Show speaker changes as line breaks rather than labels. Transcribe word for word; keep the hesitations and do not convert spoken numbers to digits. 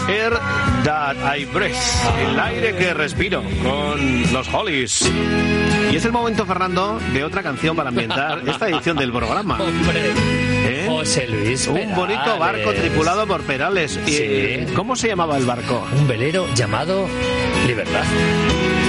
Air That I Breathe, el aire que respiro, con los Hollies. Y es el momento, Fernando, de otra canción para ambientar esta edición del programa.
¡Hombre!
¿Eh?
José Luis Perales.
Un bonito barco tripulado por Perales.
Sí.
¿Cómo se llamaba el barco?
Un velero llamado Libertad.